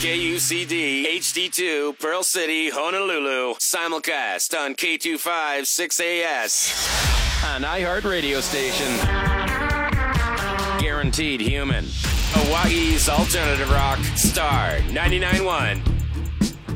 KUCD HD2 Pearl City, Honolulu. Simulcast on K25 6AS. An iHeart radio station. Guaranteed human. Hawaii's alternative rock, Star 99.1.